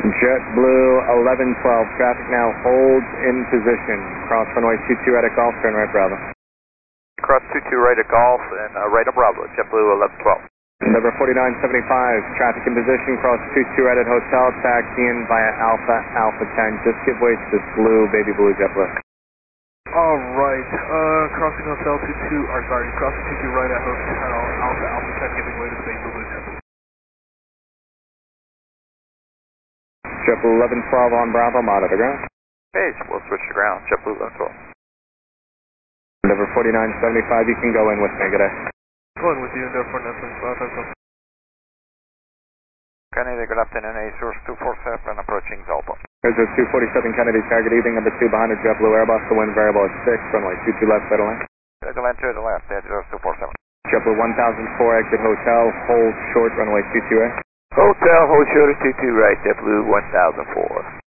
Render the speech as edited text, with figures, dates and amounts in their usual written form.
JetBlue 1112, traffic now holds in position. Cross runway 22 right at Golf, turn right Bravo. Cross 22 right at Golf and right on Bravo, JetBlue 1112. Number 4975, traffic in position, cross 22 right at Hotel, taxi in via Alpha 10. Just give way to this blue, baby blue JetBlue. Alright, crossing Hotel 22, crossing 22 right at Hotel, Alpha 10, giving way to the baby blue JetBlue. JetBlue 1112 on Bravo, monitor ground. Okay, so we'll switch to ground, JetBlue 1112. Number 4975, you can go in with me, good day. Going with you, Endeavour 4975, that's all. Kennedy, good afternoon, A Source 247, approaching Zalpa. Here's a 247 Kennedy, target evening, number 2 behind the JetBlue Airbus, the wind variable at 6, runway 22 left, better line. To the left, Source 247. JetBlue 1004, exit Hotel, hold short, runway 22 right. Hotel, hold short at 22 right, JetBlue 1004.